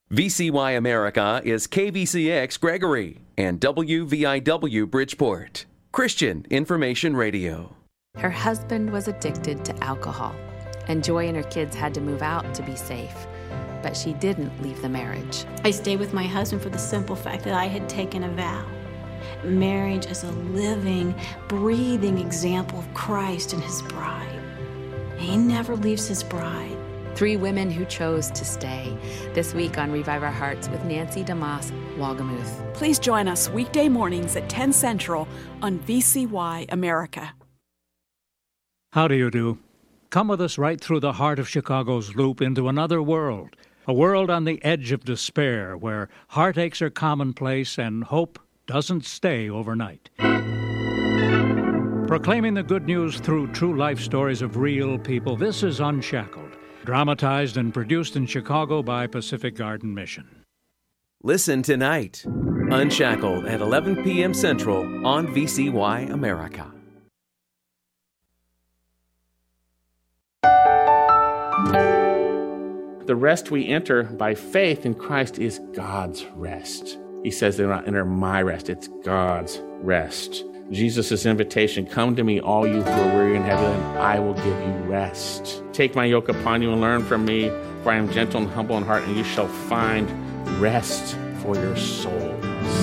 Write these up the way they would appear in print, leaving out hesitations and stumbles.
VCY America is KVCX Gregory and WVIW Bridgeport. Christian Information Radio. Her husband was addicted to alcohol, and Joy and her kids had to move out to be safe. But she didn't leave the marriage. I stayed with my husband for the simple fact that I had taken a vow. Marriage is a living, breathing example of Christ and his bride. He never leaves his bride. 3 women who chose to stay. This week on Revive Our Hearts with Nancy DeMoss Walgamuth. Please join us weekday mornings at 10 Central on VCY America. How do you do? Come with us right through the heart of Chicago's Loop into another world. A world on the edge of despair where heartaches are commonplace and hope doesn't stay overnight. Proclaiming the good news through true life stories of real people, this is Unshackled. Dramatized and produced in Chicago by Pacific Garden Mission. Listen tonight. Unshackled at 11 p.m. Central on VCY America. The rest we enter by faith in Christ is God's rest. He says they will not enter my rest. It's God's rest. Jesus' invitation, come to me, all you who are weary and heavy laden, I will give you rest. Take my yoke upon you and learn from me, for I am gentle and humble in heart, and you shall find rest for your souls.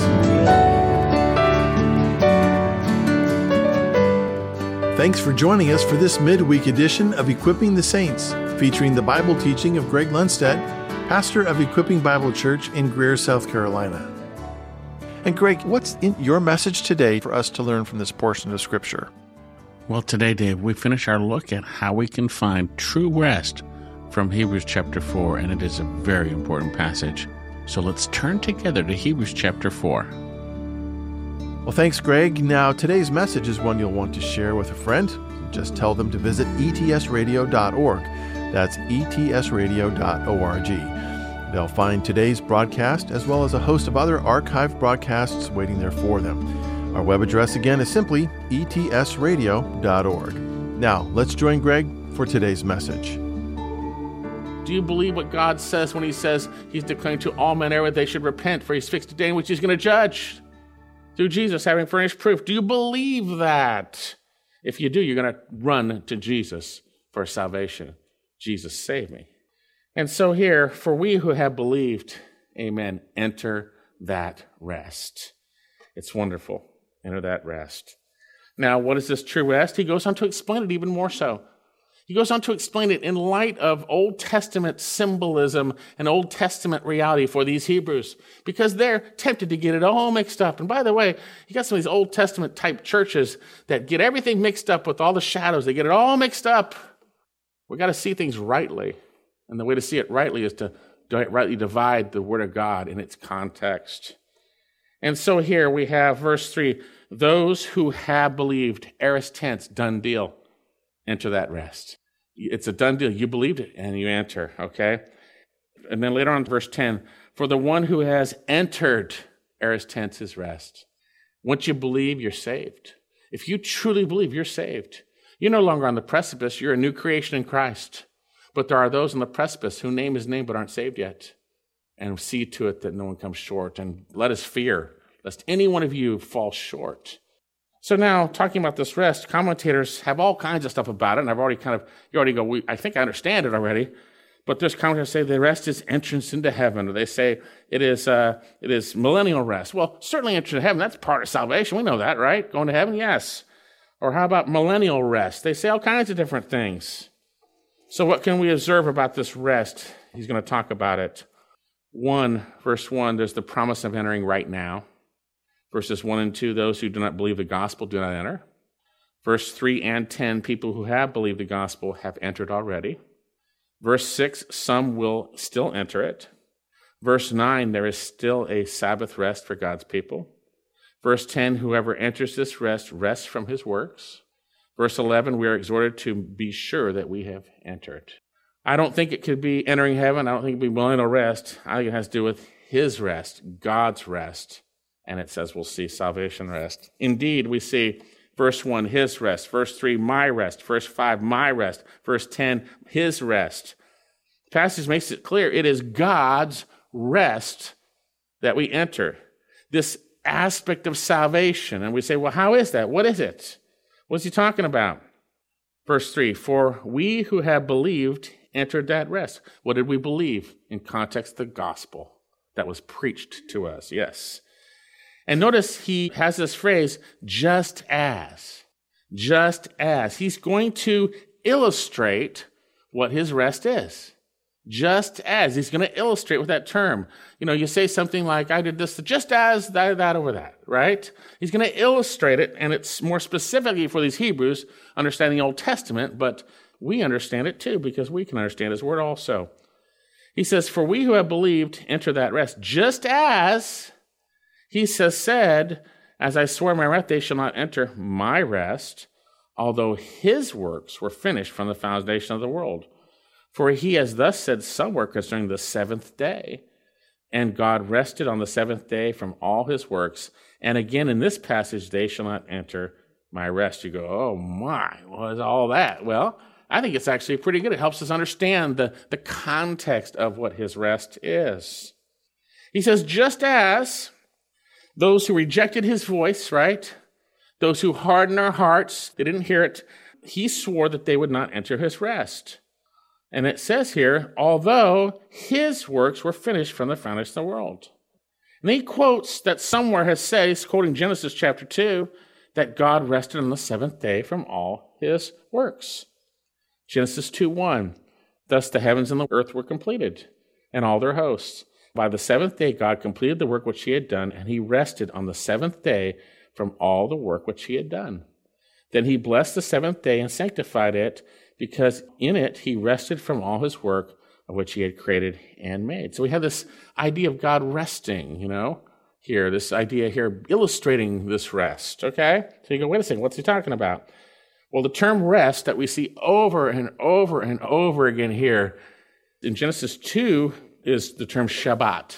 Thanks for joining us for this midweek edition of Equipping the Saints, featuring the Bible teaching of Greg Lundstedt, pastor of Equipping Bible Church in Greer, South Carolina. And Greg, what's in your message today for us to learn from this portion of Scripture? Well, today, Dave, we finish our look at how we can find true rest from Hebrews chapter 4, and it is a very important passage. So let's turn together to Hebrews chapter 4. Well, thanks, Greg. Now, today's message is one you'll want to share with a friend. Just tell them to visit etsradio.org. That's etsradio.org. They'll find today's broadcast as well as a host of other archived broadcasts waiting there for them. Our web address again is simply etsradio.org. Now, let's join Greg for today's message. Do you believe what God says when he says he's declaring to all men everywhere they should repent, for he's fixed a day in which he's going to judge through Jesus, having furnished proof? Do you believe that? If you do, you're going to run to Jesus for salvation. Jesus, save me. And so here, for we who have believed, amen, enter that rest. It's wonderful. Enter that rest. Now, what is this true rest? He goes on to explain it even more so. He goes on to explain it in light of Old Testament symbolism and Old Testament reality for these Hebrews, because they're tempted to get it all mixed up. And by the way, you got some of these Old Testament type churches that get everything mixed up with all the shadows. They get it all mixed up. We got to see things rightly. And the way to see it rightly is to rightly divide the Word of God in its context. And so here we have verse 3, those who have believed, aorist tense, done deal, enter that rest. It's a done deal. You believed it and you enter, okay? And then later on, verse 10, for the one who has entered, aorist tense, his rest. Once you believe, you're saved. If you truly believe, you're saved. You're no longer on the precipice. You're a new creation in Christ. But there are those on the precipice who name his name but aren't saved yet. And see to it that no one comes short. And let us fear, lest any one of you fall short. So now, talking about this rest, commentators have all kinds of stuff about it. And you already go, I think I understand it already. But there's commentators say the rest is entrance into heaven. Or they say it is millennial rest. Well, certainly entrance into heaven, that's part of salvation. We know that, right? Going to heaven, yes. Or how about millennial rest? They say all kinds of different things. So what can we observe about this rest? He's going to talk about it. Verse 1, there's the promise of entering right now. Verses 1 and 2, those who do not believe the gospel do not enter. Verse 3 and 10, people who have believed the gospel have entered already. Verse 6, some will still enter it. Verse 9, there is still a Sabbath rest for God's people. Verse 10, whoever enters this rest rests from his works. Verse 11, we are exhorted to be sure that we have entered. I don't think it could be entering heaven. I don't think it could be millennial rest. I think it has to do with his rest, God's rest. And it says we'll see salvation rest. Indeed, we see verse 1, his rest. Verse 3, my rest. Verse 5, my rest. Verse 10, his rest. The passage makes it clear it is God's rest that we enter, this aspect of salvation. And we say, well, how is that? What is it? What's he talking about? Verse 3, for we who have believed entered that rest. What did we believe? In context, the gospel that was preached to us, yes. And notice he has this phrase, just as. Just as. He's going to illustrate what his rest is. Just as. He's going to illustrate with that term. You know, you say something like, I did this just as that over that, right? He's going to illustrate it, and it's more specifically for these Hebrews understanding the Old Testament, but we understand it too because we can understand his word also. He says, for we who have believed enter that rest, just as he said, as I swore my wrath, they shall not enter my rest, although his works were finished from the foundation of the world. For he has thus said somewhere concerning the seventh day, and God rested on the seventh day from all his works. And again, in this passage, they shall not enter my rest. You go, oh my, what is all that? Well, I think it's actually pretty good. It helps us understand the context of what his rest is. He says, just as those who rejected his voice, right? Those who hardened their hearts, they didn't hear it. He swore that they would not enter his rest. And it says here, although his works were finished from the foundation of the world. And he quotes that somewhere has said, he's quoting Genesis chapter 2, that God rested on the seventh day from all his works. Genesis 2:1, thus the heavens and the earth were completed, and all their hosts. By the seventh day God completed the work which he had done, and he rested on the seventh day from all the work which he had done. Then he blessed the seventh day and sanctified it, because in it he rested from all his work of which he had created and made. So we have this idea of God resting, here, this idea here illustrating this rest, okay? So you go, wait a second, what's he talking about? Well, the term rest that we see over and over and over again here in Genesis 2 is the term Shabbat,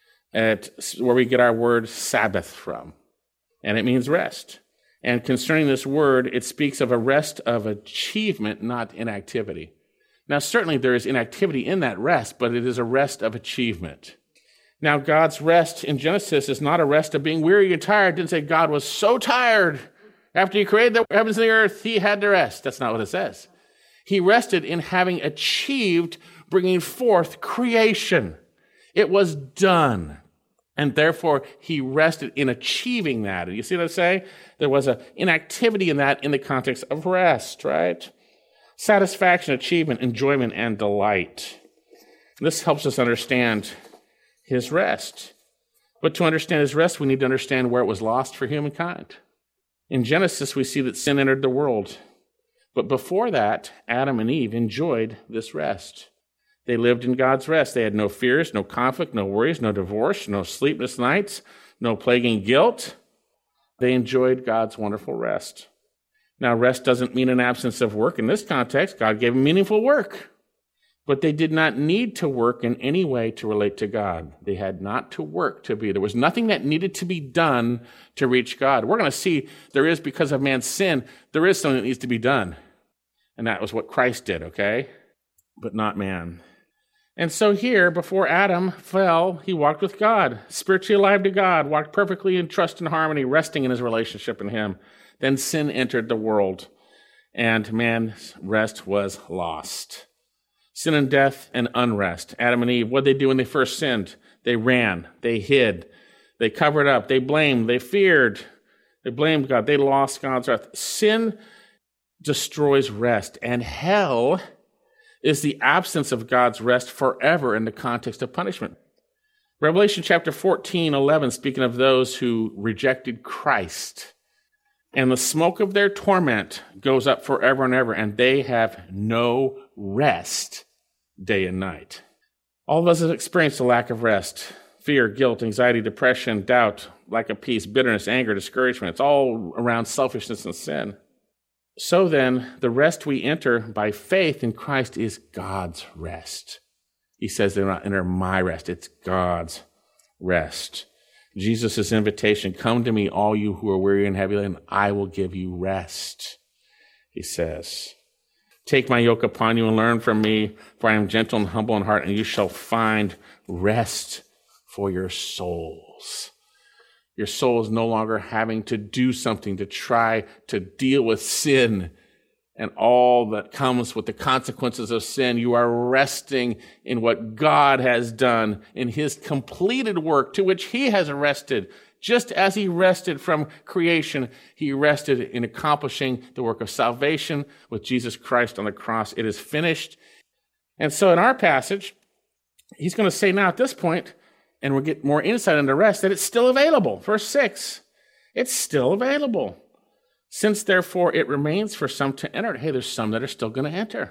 where we get our word Sabbath from, and it means rest. And concerning this word, it speaks of a rest of achievement, not inactivity. Now, certainly there is inactivity in that rest, but it is a rest of achievement. Now, God's rest in Genesis is not a rest of being weary and tired. It didn't say God was so tired. After he created the heavens and the earth, he had to rest. That's not what it says. He rested in having achieved bringing forth creation. It was done. And therefore, he rested in achieving that. And you see what I'm saying? There was an inactivity in that in the context of rest, right? Satisfaction, achievement, enjoyment, and delight. This helps us understand his rest. But to understand his rest, we need to understand where it was lost for humankind. In Genesis, we see that sin entered the world. But before that, Adam and Eve enjoyed this rest. They lived in God's rest. They had no fears, no conflict, no worries, no divorce, no sleepless nights, no plaguing guilt. They enjoyed God's wonderful rest. Now, rest doesn't mean an absence of work. In this context, God gave them meaningful work. But they did not need to work in any way to relate to God. They had not to work to be. There was nothing that needed to be done to reach God. We're going to see there is, because of man's sin, there is something that needs to be done. And that was what Christ did, okay? But not man. And so here, before Adam fell, he walked with God, spiritually alive to God, walked perfectly in trust and harmony, resting in his relationship in him. Then sin entered the world, and man's rest was lost. Sin and death and unrest. Adam and Eve, what did they do when they first sinned? They ran, they hid, they covered up, they blamed, they feared, they blamed God, they lost God's wrath. Sin destroys rest, and hell is the absence of God's rest forever in the context of punishment. Revelation chapter 14:11, speaking of those who rejected Christ, and the smoke of their torment goes up forever and ever, and they have no rest day and night. All of us have experienced a lack of rest. Fear, guilt, anxiety, depression, doubt, lack of peace, bitterness, anger, discouragement. It's all around selfishness and sin. So then, the rest we enter by faith in Christ is God's rest. He says they're not enter my rest. It's God's rest. Jesus' invitation, come to me, all you who are weary and heavy laden, I will give you rest, he says. Take my yoke upon you and learn from me, for I am gentle and humble in heart, and you shall find rest for your souls. Your soul is no longer having to do something to try to deal with sin and all that comes with the consequences of sin. You are resting in what God has done, in his completed work to which he has rested. Just as he rested from creation, he rested in accomplishing the work of salvation with Jesus Christ on the cross. It is finished. And so in our passage, he's going to say now at this point, and we'll get more insight into rest, that it's still available. Verse 6, it's still available. Since therefore it remains for some to enter. Hey, there's some that are still going to enter.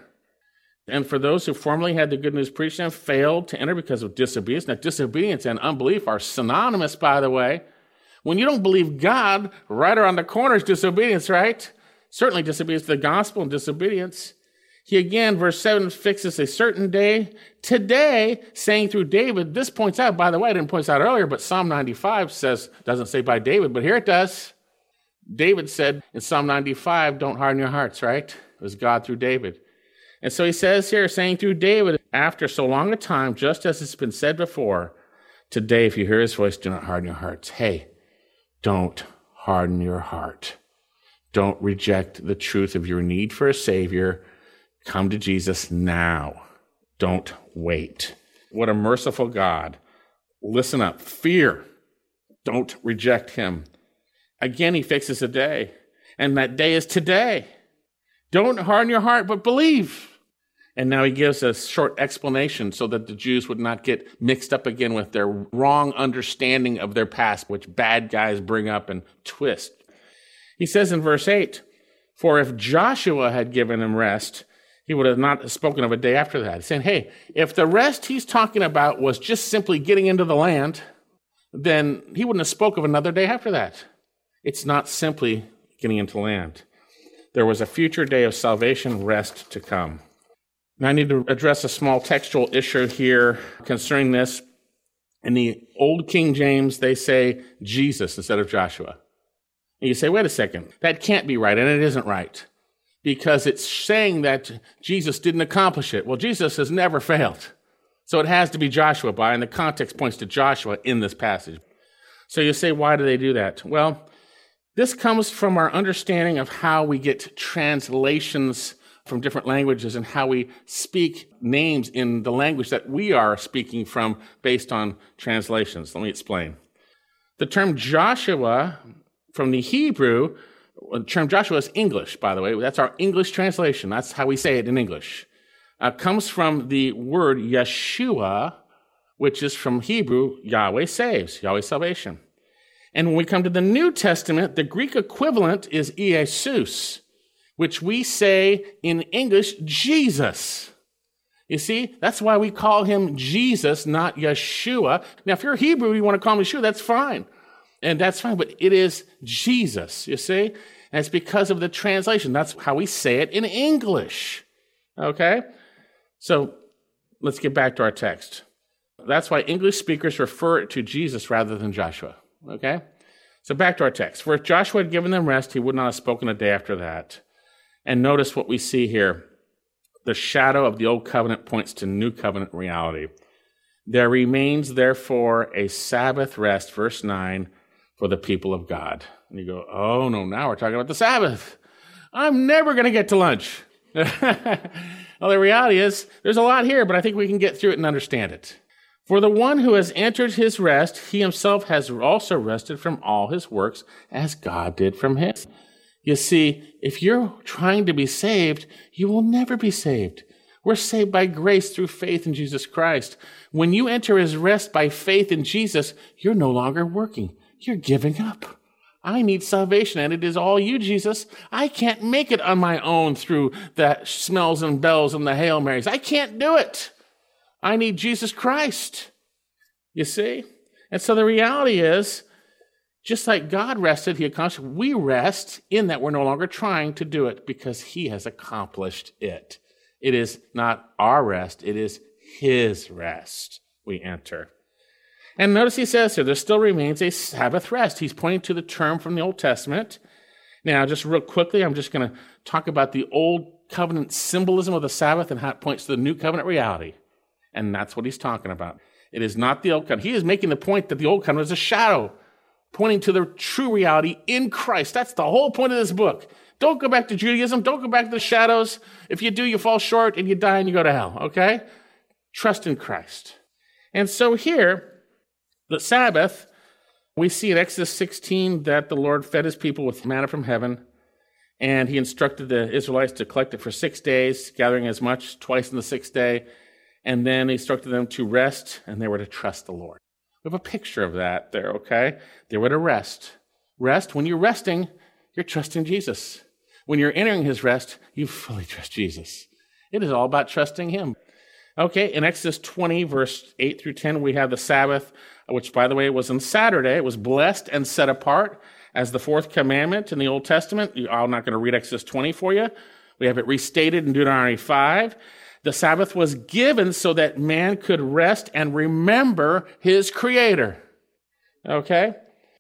And for those who formerly had the good news preached and failed to enter because of disobedience. Now, disobedience and unbelief are synonymous, by the way. When you don't believe God, right around the corner is disobedience, right? Certainly disobedience to the gospel and disobedience. He again, verse 7, fixes a certain day, today, saying through David. This points out, by the way, I didn't point this out earlier, but Psalm 95 doesn't say by David, but here it does. David said in Psalm 95, don't harden your hearts, right? It was God through David. And so he says here, saying through David, after so long a time, just as it's been said before, today, if you hear his voice, do not harden your hearts. Hey, don't harden your heart. Don't reject the truth of your need for a Savior. Come to Jesus now. Don't wait. What a merciful God. Listen up. Fear. Don't reject him. Again, he fixes a day, and that day is today. Don't harden your heart, but believe. And now he gives a short explanation so that the Jews would not get mixed up again with their wrong understanding of their past, which bad guys bring up and twist. He says in verse 8, for if Joshua had given him rest, he would have not spoken of a day after that. He's saying, hey, if the rest he's talking about was just simply getting into the land, then he wouldn't have spoke of another day after that. It's not simply getting into land. There was a future day of salvation, rest to come. Now, I need to address a small textual issue here concerning this. In the Old King James, they say Jesus instead of Joshua. And you say, wait a second, that can't be right, and it isn't right, because it's saying that Jesus didn't accomplish it. Well, Jesus has never failed, so it has to be Joshua and the context points to Joshua in this passage. So you say, why do they do that? Well, this comes from our understanding of how we get translations from different languages and how we speak names in the language that we are speaking from based on translations. Let me explain. The term Joshua from the Hebrew, the term Joshua is English, by the way. That's our English translation. That's how we say it in English. Comes from the word Yeshua, which is from Hebrew, Yahweh saves, Yahweh salvation. And when we come to the New Testament, the Greek equivalent is Iesus, which we say in English, Jesus. You see, that's why we call him Jesus, not Yeshua. Now, if you're Hebrew, you want to call him Yeshua, that's fine. And that's fine, but it is Jesus, you see? And it's because of the translation. That's how we say it in English, okay? So let's get back to our text. That's why English speakers refer to Jesus rather than Joshua, okay? So back to our text. For if Joshua had given them rest, he would not have spoken a day after that. And notice what we see here. The shadow of the old covenant points to new covenant reality. There remains, therefore, a Sabbath rest, verse 9, for the people of God. And you go, oh, no, now we're talking about the Sabbath. I'm never going to get to lunch. Well, the reality is, there's a lot here, but I think we can get through it and understand it. For the one who has entered his rest, he himself has also rested from all his works, as God did from his. You see, if you're trying to be saved, you will never be saved. We're saved by grace through faith in Jesus Christ. When you enter his rest by faith in Jesus, you're no longer working. You're giving up. I need salvation, and it is all you, Jesus. I can't make it on my own through the smells and bells and the Hail Marys. I can't do it. I need Jesus Christ. You see? And so the reality is, just like God rested, he accomplished, we rest in that we're no longer trying to do it because he has accomplished it. It is not our rest, it is his rest we enter. And notice he says here, there still remains a Sabbath rest. He's pointing to the term from the Old Testament. Now, just real quickly, I'm just going to talk about the Old covenant symbolism of the Sabbath and how it points to the new covenant reality. And that's what he's talking about. It is not the old covenant. He is making the point that the old covenant is a shadow, pointing to the true reality in Christ. That's the whole point of this book. Don't go back to Judaism. Don't go back to the shadows. If you do, you fall short and you die and you go to hell, okay? Trust in Christ. And so here, the Sabbath, we see in Exodus 16 that the Lord fed his people with manna from heaven, and he instructed the Israelites to collect it for 6 days, gathering as much twice in the sixth day, and then he instructed them to rest, and they were to trust the Lord. We have a picture of that there, okay? They were to rest. Rest, when you're resting, you're trusting Jesus. When you're entering his rest, you fully trust Jesus. It is all about trusting him. Okay, in Exodus 20, verse 8 through 10, we have the Sabbath, which, by the way, was on Saturday. It was blessed and set apart as the fourth commandment in the Old Testament. I'm not going to read Exodus 20 for you. We have it restated in Deuteronomy 5. The Sabbath was given so that man could rest and remember his Creator. Okay?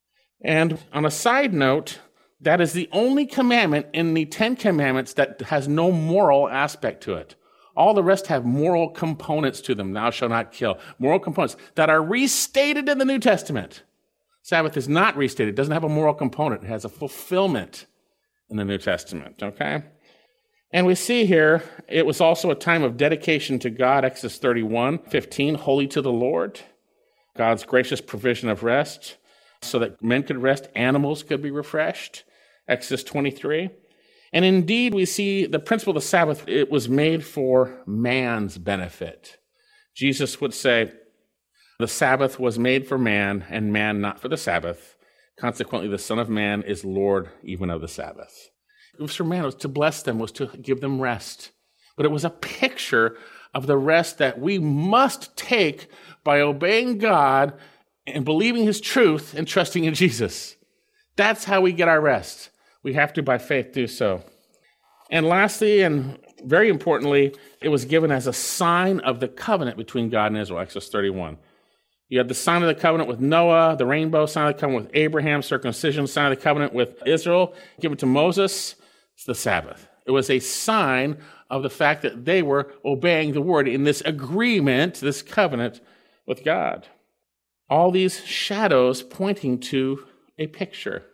And on a side note, that is the only commandment in the 10 Commandments that has no moral aspect to it. All the rest have moral components to them. Thou shalt not kill. Moral components that are restated in the New Testament. Sabbath is not restated. It doesn't have a moral component. It has a fulfillment in the New Testament, okay? And we see here, it was also a time of dedication to God, Exodus 31:15, holy to the Lord. God's gracious provision of rest so that men could rest, animals could be refreshed. Exodus 23. And indeed, we see the principle of the Sabbath, it was made for man's benefit. Jesus would say, the Sabbath was made for man, and man not for the Sabbath. Consequently, the Son of Man is Lord even of the Sabbath. It was for man, it was to bless them, was to give them rest. But it was a picture of the rest that we must take by obeying God and believing his truth and trusting in Jesus. That's how we get our rest. We have to, by faith, do so. And lastly, and very importantly, it was given as a sign of the covenant between God and Israel, Exodus 31. You had the sign of the covenant with Noah, the rainbow, sign of the covenant with Abraham, circumcision, sign of the covenant with Israel, given to Moses. It's the Sabbath. It was a sign of the fact that they were obeying the word in this agreement, this covenant with God. All these shadows pointing to a picture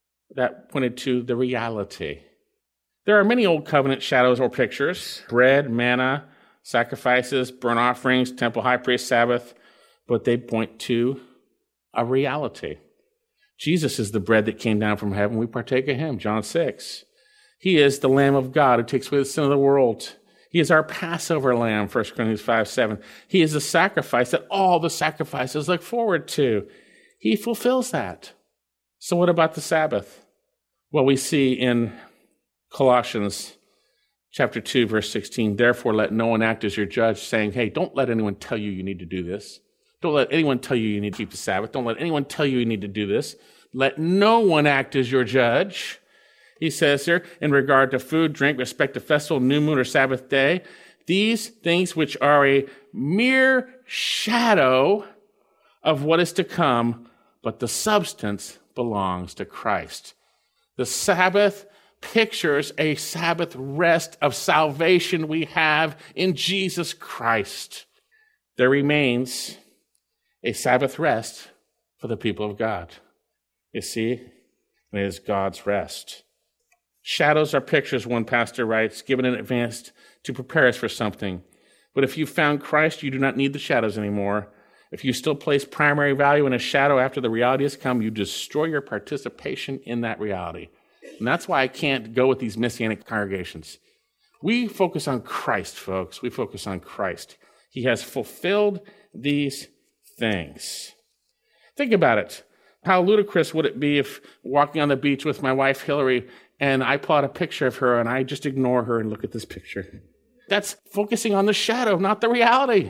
that pointed to the reality. There are many old covenant shadows or pictures: bread, manna, sacrifices, burnt offerings, temple, high priest, Sabbath, but they point to a reality. Jesus is the bread that came down from heaven. We partake of him, John 6. He is the Lamb of God who takes away the sin of the world. He is our Passover lamb, 1 Corinthians 5:7. He is the sacrifice that all the sacrifices look forward to. He fulfills that. So what about the Sabbath? Well, we see in Colossians chapter 2, verse 16, therefore let no one act as your judge, saying, hey, don't let anyone tell you you need to do this. Don't let anyone tell you you need to keep the Sabbath. Don't let anyone tell you you need to do this. Let no one act as your judge. He says here, in regard to food, drink, respect to festival, new moon, or Sabbath day, these things which are a mere shadow of what is to come, but the substance belongs to Christ. The Sabbath pictures a Sabbath rest of salvation we have in Jesus Christ. There remains a Sabbath rest for the people of God. You see, it is God's rest. Shadows are pictures, one pastor writes, given in advance to prepare us for something. But if you found Christ, you do not need the shadows anymore. If you still place primary value in a shadow after the reality has come, you destroy your participation in that reality. And that's why I can't go with these Messianic congregations. We focus on Christ, folks. We focus on Christ. He has fulfilled these things. Think about it. How ludicrous would it be if walking on the beach with my wife, Hillary, and I plot a picture of her and I just ignore her and look at this picture? That's focusing on the shadow, not the reality.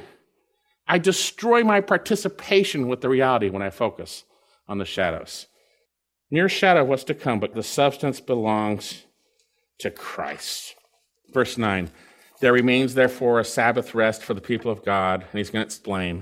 I destroy my participation with the reality when I focus on the shadows. Mere shadow of what's to come, but the substance belongs to Christ. Verse 9, there remains therefore a Sabbath rest for the people of God, and he's going to explain,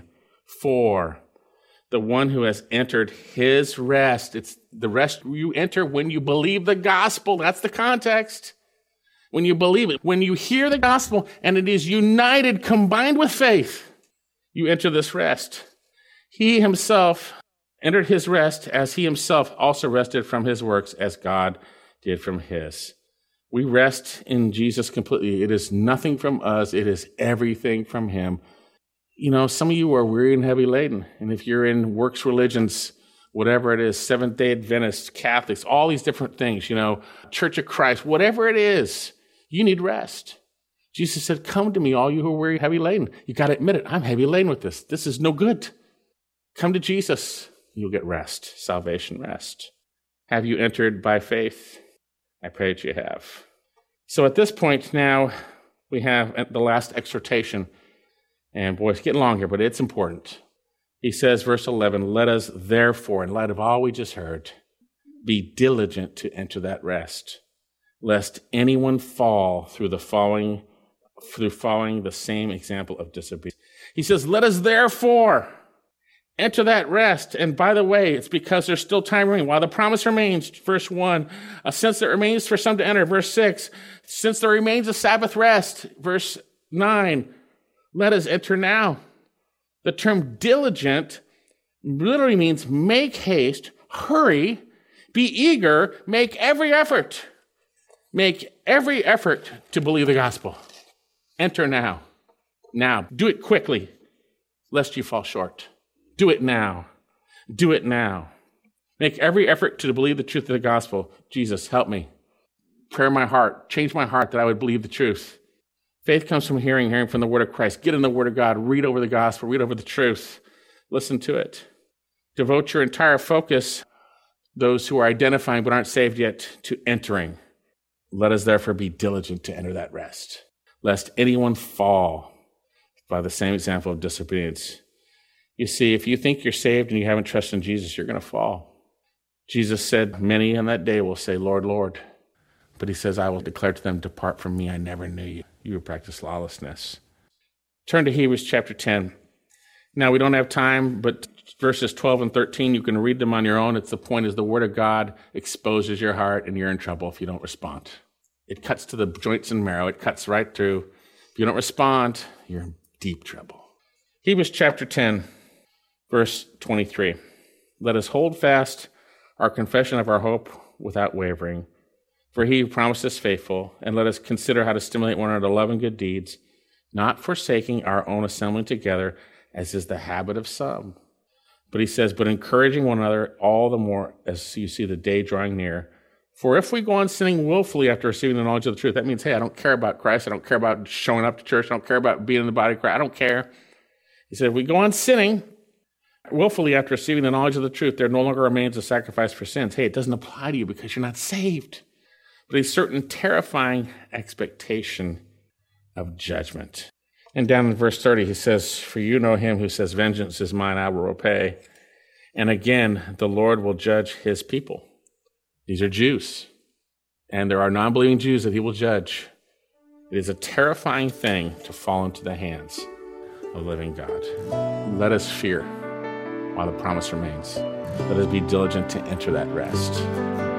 for the one who has entered his rest. It's the rest you enter when you believe the gospel. That's the context. When you believe it, when you hear the gospel and it is united, combined with faith, you enter this rest. He himself entered his rest as he himself also rested from his works as God did from his. We rest in Jesus completely. It is nothing from us. It is everything from him. You know, some of you are weary and heavy laden. And if you're in works religions, whatever it is, Seventh-day Adventists, Catholics, all these different things, you know, Church of Christ, whatever it is, you need rest. Jesus said, come to me, all you who are weary, heavy laden. You got to admit it. I'm heavy laden with this. This is no good. Come to Jesus. You'll get rest, salvation rest. Have you entered by faith? I pray that you have. So at this point now, we have the last exhortation. And boy, it's getting long here, but it's important. He says, verse 11, let us therefore, in light of all we just heard, be diligent to enter that rest, lest anyone fall through following the same example of disobedience. He says, let us therefore enter that rest. And by the way, it's because there's still time remaining. While the promise remains, verse 1, since it remains for some to enter, verse 6, since there remains a Sabbath rest, verse 9, let us enter now. The term diligent literally means make haste, hurry, be eager, make every effort. Make every effort to believe the gospel. Enter now. Now. Do it quickly, lest you fall short. Do it now. Do it now. Make every effort to believe the truth of the gospel. Jesus, help me. Prayer my heart. Change my heart that I would believe the truth. Faith comes from hearing from the word of Christ. Get in the word of God. Read over the gospel. Read over the truth. Listen to it. Devote your entire focus, those who are identifying but aren't saved yet, to entering. Let us therefore be diligent to enter that rest, lest anyone fall by the same example of disobedience. You see, if you think you're saved and you haven't trusted in Jesus, you're going to fall. Jesus said, many on that day will say, Lord, Lord. But he says, I will declare to them, depart from me, I never knew you. You who practice lawlessness. Turn to Hebrews chapter 10. Now, we don't have time, but verses 12 and 13, you can read them on your own. It's the point is the word of God exposes your heart and you're in trouble if you don't respond. It cuts to the joints and marrow. It cuts right through. If you don't respond, you're in deep trouble. Hebrews chapter 10, verse 23. Let us hold fast our confession of our hope without wavering. For he who promised is faithful, and let us consider how to stimulate one another to love and good deeds, not forsaking our own assembling together, as is the habit of some. But he says, but encouraging one another all the more as you see the day drawing near. For if we go on sinning willfully after receiving the knowledge of the truth, that means, hey, I don't care about Christ. I don't care about showing up to church. I don't care about being in the body of Christ. I don't care. He said, if we go on sinning willfully after receiving the knowledge of the truth, there no longer remains a sacrifice for sins. Hey, it doesn't apply to you because you're not saved. But a certain terrifying expectation of judgment. And down in verse 30, he says, for you know him who says, vengeance is mine, I will repay. And again, the Lord will judge his people. These are Jews. And there are non-believing Jews that he will judge. It is a terrifying thing to fall into the hands of the living God. Let us fear while the promise remains. Let us be diligent to enter that rest.